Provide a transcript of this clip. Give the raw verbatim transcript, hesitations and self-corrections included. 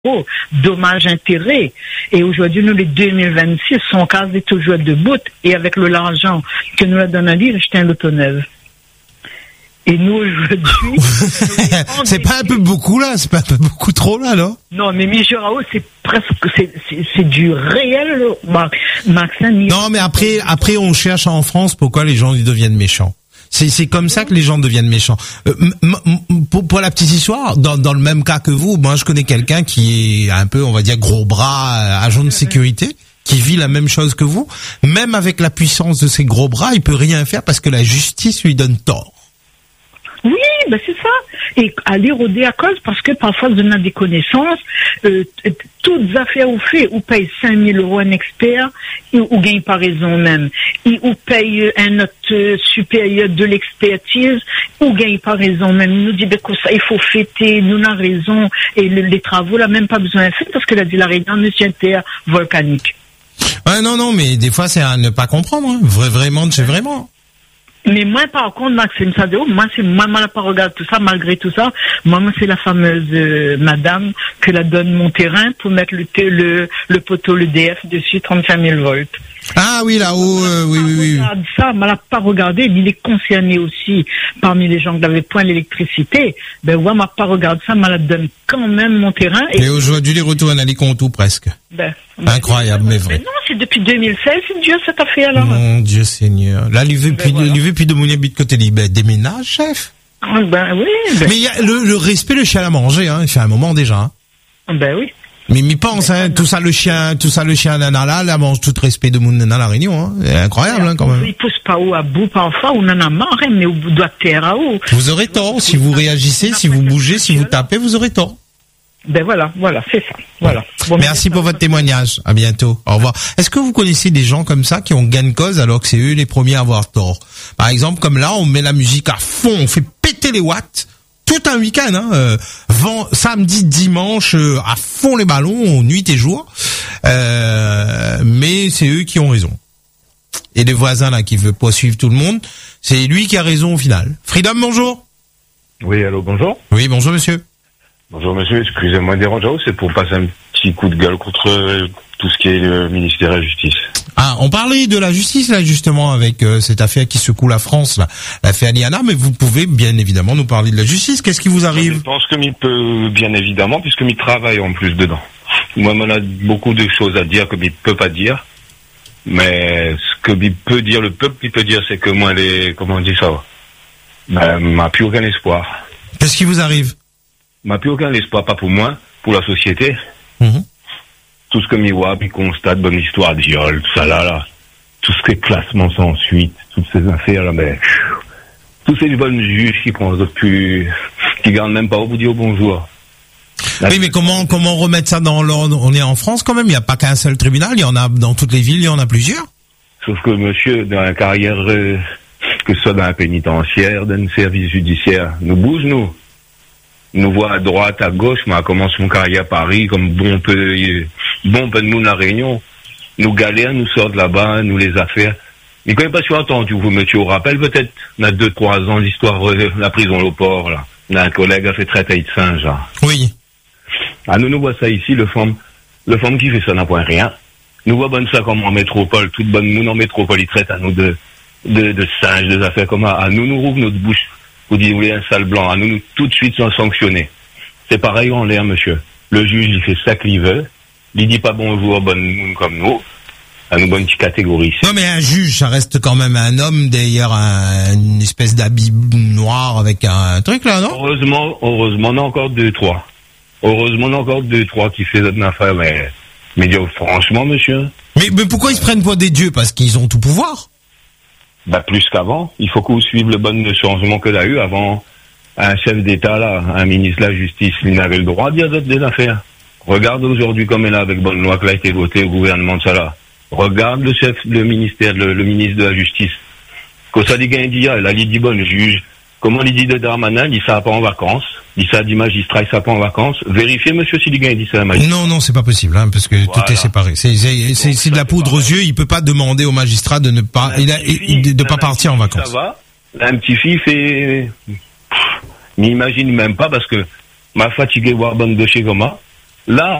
euros, dommages-intérêts. Et aujourd'hui, nous, les deux mille vingt-six, son cas est toujours debout. Et avec le l'argent que nous a donné à lire, j'étais un loto neuf. Et nous, aujourd'hui... c'est pas un peu beaucoup, là? C'est pas un peu beaucoup trop, là, non? Non, mais Mijorao, c'est presque... C'est, c'est, c'est du réel, Max. Maxime. Non, mais après, après, on cherche en France pourquoi les gens ils deviennent méchants. C'est, c'est comme ça que les gens deviennent méchants. Euh, m- m- pour, pour la petite histoire, dans, dans le même cas que vous, moi, je connais quelqu'un qui est un peu, on va dire, gros bras, euh, agent de sécurité, qui vit la même chose que vous. Même avec la puissance de ses gros bras, il peut rien faire parce que la justice lui donne tort. Oui, ben c'est ça. Et aller rôder à cause, parce que parfois, on a des connaissances, euh, toutes affaires ou fait, ou paye cinq mille euros un expert, ou, ou gagne pas raison même, et, ou paye un autre euh, supérieur de l'expertise, ou gagne pas raison même. Il nous dit, ben, que ça, il faut fêter, nous avons raison, et le, les travaux, là, même pas besoin de faire, parce qu'il a dit la réunion, monsieur une terre volcanique. Ouais, non, non, mais des fois, c'est à ne pas comprendre, hein. Vra- vraiment, c'est vraiment. Mais moi, par contre, Maxime Sadeo, moi, c'est, moi, moi, pas regarde tout ça, malgré tout ça. Moi, moi, c'est la fameuse, euh, madame que la donne mon terrain pour mettre le, t- le, le poteau, le D F dessus, trente-cinq mille volts. Ah oui, là-haut, euh, oui, oui, oui. Regarde ça, moi, l'a pas regardé. Il est concerné aussi parmi les gens qui n'avaient point l'électricité. Ben, ouais, moi, pas regardé ça, moi, la donne quand même mon terrain. Et, et aujourd'hui, les retours à tout presque. Ben, incroyable, mais vrai. Ben non, c'est depuis deux mille seize, c'est Dieu, cette affaire-là. Mon Dieu Seigneur. Là, lui veut Ben plus, voilà. lui veut plus de mon habit de côté libre. Ben, déménage, chef. Ben oui. Ben, Mais il y a le, le respect, le chien à manger, hein. Il fait un moment déjà, hein. ben oui. Mais m'y pense, hein. Tout ça, le chien, tout ça, le chien nana là, là, mange tout respect de mon nana à la Réunion, hein. C'est incroyable, hein, quand même. Il pousse pas où à bout, parfois, on en a marre, mais au bout de la terre à où. Vous aurez tort. Si vous réagissez, si vous bougez, si vous tapez, vous aurez tort. Ben voilà, voilà, c'est ça. Voilà. Bon, Merci pour votre témoignage. À bientôt. Au revoir. Est-ce que vous connaissez des gens comme ça qui ont gain de cause alors que c'est eux les premiers à avoir tort? Par exemple, comme là, on met la musique à fond, on fait péter les watts. Tout un week-end, hein, euh, vent, samedi, dimanche, euh, à fond les ballons, nuit et jour. Euh, mais c'est eux qui ont raison. Et les voisins là qui veulent poursuivre tout le monde, c'est lui qui a raison au final. Freedom, bonjour. Oui, allô, bonjour. Oui, bonjour monsieur. Bonjour monsieur, excusez-moi de déranger, c'est pour passer un petit coup de gueule contre euh, tout ce qui est le ministère de la Justice. Ah, on parlait de la justice là justement avec euh, cette affaire qui secoue la France là, l'affaire Liana, mais vous pouvez bien évidemment nous parler de la justice. Qu'est-ce qui vous Je arrive? pense que m'y peut, bien évidemment, puisque m'y travaille en plus dedans. Moi, on a beaucoup de choses à dire que m'y peut pas dire, mais ce que m'y peut dire, le peuple m'y peut dire, c'est que moi, les, comment on dit ça, ben, m'a plus aucun espoir. Qu'est-ce qui vous arrive? M'a plus aucun espoir, pas pour moi, pour la société. Mmh. Tout ce que m'y voit, puis constate, bonne histoire de viol, tout ça là, là. Tout ce qui est classement sans suite, toutes ces affaires là, ben, tous ces bonnes juges qui pensent depuis, qui gardent même pas au bout dire bonjour. Là, Oui, mais comment comment remettre ça dans l'ordre? On est en France quand même, il n'y a pas qu'un seul tribunal, il y en a dans toutes les villes, il y en a plusieurs. Sauf que monsieur, dans la carrière, euh, que ce soit dans un pénitentiaire, dans un service judiciaire, nous bouge, nous. Nous voit à droite, à gauche, moi, commence mon carrière à Paris, comme bon peu, euh, bon peu de monde à la Réunion. Nous galères, nous sortent là-bas, nous les affaires. Mais quand même pas si entendu, vous, monsieur, au rappel, peut-être, on a deux, trois ans, l'histoire, euh, la prison au port, là. On a un collègue a fait traiter de singe, là. Oui. Ah, nous, nous voit ça ici, le femme, le femme qui fait ça n'a point rien. Nous voit bonne ça comme en métropole, toute bonne monde en métropole, il traite à nous de, de, de singes, des affaires comme ça. À nous, nous rouvre notre bouche. Vous dites, vous voulez un sale blanc, à nous, nous, tout de suite, sont sanctionnés. C'est pareil en l'air, monsieur. Le juge, il fait ça qu'il veut. Il dit pas bonjour, bonne monde comme nous. À nous, bonne petite catégorie. Non, mais un juge, ça reste quand même un homme derrière un, une espèce d'habit noir avec un truc là, non? Heureusement, heureusement, on a encore deux, trois. Heureusement, on a encore deux, trois qui fait notre affaire, mais, mais dire, franchement, monsieur. Mais, mais pourquoi ils se prennent pour des dieux? Parce qu'ils ont tout pouvoir. Bah, plus qu'avant. Il faut qu'on suive le bon changement que l'a eu avant. Un chef d'État, là, un ministre de la Justice, il n'avait le droit de dire d'autres des affaires. Regarde aujourd'hui comme elle est avec bonne loi qui a été votée au gouvernement de ça là. Regarde le chef, le ministère, le, le ministre de la Justice. Quand ça dit gain d'hier, il a dit bon juge. Comment il dit de Darmanin, il dit ça pas en vacances. Il dit ça dit magistrat, il ça pas en vacances. Vérifiez, monsieur, s'il dit dit ça à magistrat. Non, non, c'est pas possible, hein, parce que Voilà. tout est séparé. C'est, c'est, c'est, c'est de la poudre aux yeux. Il peut pas demander au magistrat de ne pas, il a, il- de, de pas partir en vacances. Ça va. Là, un petit fille fait, m'imagine même pas parce que m'a fatigué voir bonne de chez comment. Là,